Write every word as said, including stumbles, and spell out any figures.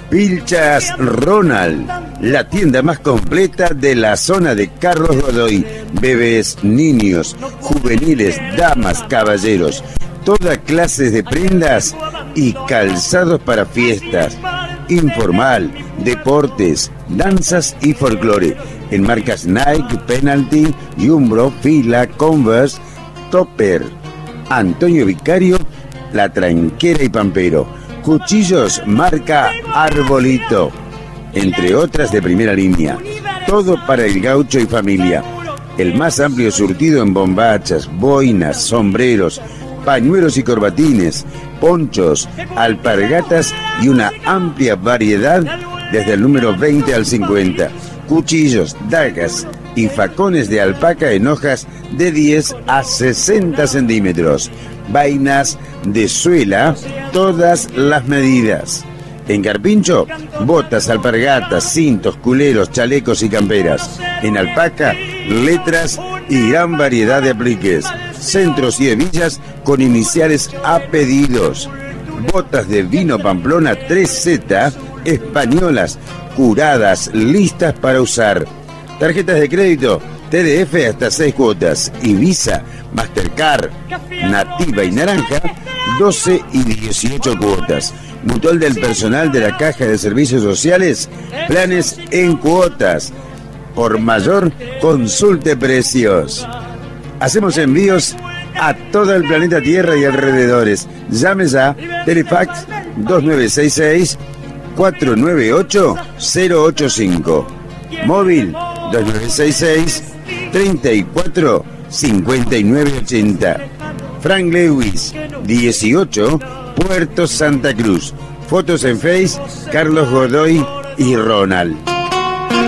Pilchas Ronald, la tienda más completa de la zona de Carlos Godoy. Bebés, niños, juveniles, damas, caballeros, toda clase de prendas y calzados para fiestas, informal, deportes, danzas y folclore, en marcas Nike, Penalty, Umbro, Fila, Converse, Topper, Antonio Vicario, La Tranquera y Pampero. Cuchillos marca Arbolito, entre otras de primera línea. Todo para el gaucho y familia. El más amplio surtido en bombachas, boinas, sombreros, pañuelos y corbatines, ponchos, alpargatas y una amplia variedad desde el número veinte al cincuenta. Cuchillos, dagas y facones de alpaca en hojas de diez a sesenta centímetros. Vainas de suela, todas las medidas. En Carpincho, botas, alpargatas, cintos, culeros, chalecos y camperas. En alpaca, letras y gran variedad de apliques. Centros y hebillas con iniciales a pedidos. Botas de vino Pamplona tres Z, españolas, curadas, listas para usar. Tarjetas de crédito, T D F hasta seis cuotas. Y Visa, Mastercard, Nativa y Naranja, doce y dieciocho cuotas. Mutual del personal de la Caja de Servicios Sociales, planes en cuotas. Por mayor, consulte precios. Hacemos envíos a todo el planeta Tierra y alrededores. Llame ya, Telefax dos nueve seis seis, cuatro nueve ocho, cero ocho cinco. Móvil dos nueve seis seis, treinta y cuatro, cincuenta y nueve ochenta. Frank Lewis, dieciocho, Puerto Santa Cruz. Fotos en Face, Carlos Godoy y Ronald.